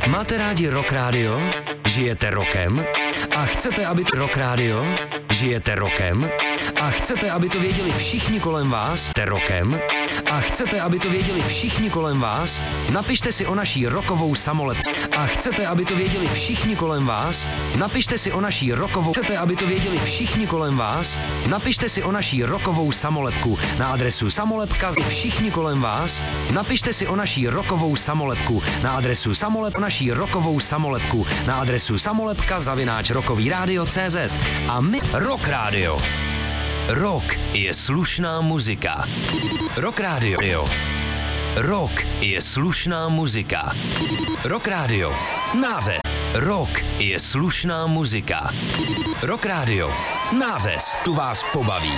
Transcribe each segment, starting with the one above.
Máte rádi Rock Radio? Žijete rokem? A chcete, aby to Rock Radio? Žijete rokem? A chcete, aby to věděli všichni kolem vás? Te rokem? A chcete, aby to věděli všichni kolem vás? Napište si o naší rokovou samolepku. A chcete, aby to věděli všichni kolem vás? Napište si o naší rokovou. Chcete, aby to věděli všichni kolem vás? Napište si o naší rokovou samolepku na adresu samolepka všichni kolem vás. Napište si o naší rokovou samolepku na adresu naší rokovou samolepku na adresu samolepka@rockovyradio.cz a my Rock Radio. Rock je slušná muzika. Rock Radio. Rock je slušná muzika. Rock Radio. Název. Rock je slušná muzika. Rock Radio. Název tu vás pobaví.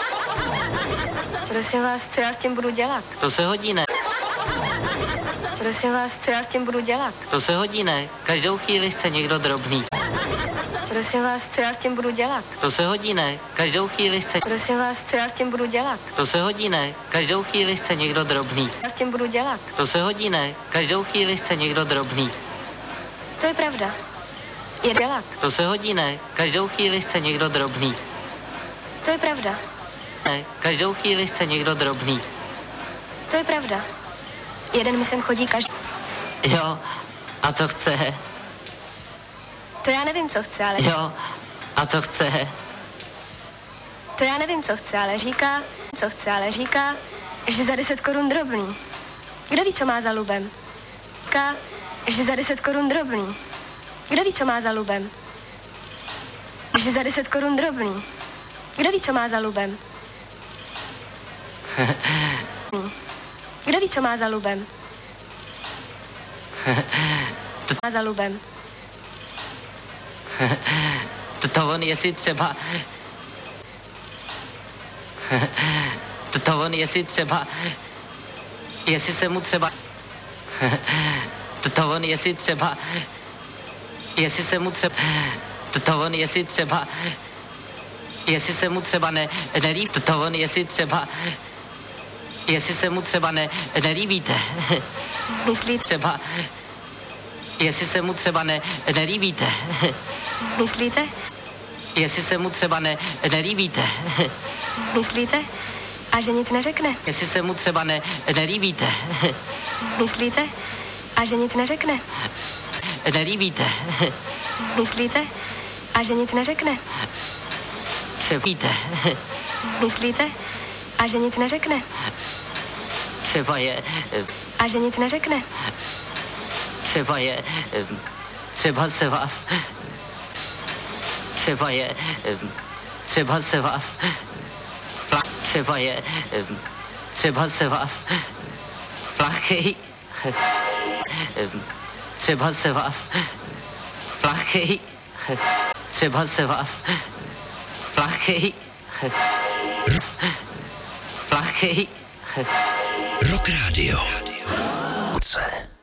Prosím vás, co já s tím budu dělat? To se hodí, ne? Prosím vás, co já s tím budu dělat? To se hodí, ne? Každou chvíli chce někdo drobný. Prosím vás, co já s tím budu dělat? To se hodí, ne? Každou chvíli chce... Prosím vás, co já s tím budu dělat? To se hodí, ne? Každou chvíli chce někdo drobný. Já s tím budu dělat? To se hodí, ne? Každou chvíli chce někdo drobný. To je pravda. Je dělat. To se hodí, ne? Každou chvíli chce někdo drobný. To je pravda. Ne, každou chvíli chce někdo drobný. To je pravda. Jeden mi sem chodí každý. Jo, a co chce? To já nevím, co chce, ale... Jo, a co chce? To já nevím, co chce, ale říká, že za 10 korun drobný. Kdo ví, co má za lubem? Říká, že za 10 korun drobný. Kdo ví, co má za lubem? Že za 10 korun drobný. Kdo ví, co má za lubem? Kdo ví, co má za lubem? Má za lubem. To on jestli třeba... To on jestli třeba... Jestli se mu třeba... To on jestli třeba... Jestli se mu třeba... To on jestli třeba... Jestli se mu třeba nelíbí... To on jestli třeba... Jestli se mu třeba nelíbíte. Myslíte? Třeba... Jestli se mu třeba nelíbíte. Myslíte? Jestli se mu třeba nelíbíte. Myslíte? A že nic neřekne. Jestli se mu třeba nelíbíte. Myslíte? A že nic neřekne. Nelíbíte. Myslíte? A že nic neřekne. Třeba víte. Myslíte? A že nic neřekne. Třeba je... A že nic neřekne. Třeba je... Třeba se vás... Třeba je... Třeba se vás... Třeba je... Třeba se vás... Plachej... Třeba se vás... Plachej... Třeba se vás... Plachej... Plachej... Rock Radio. C.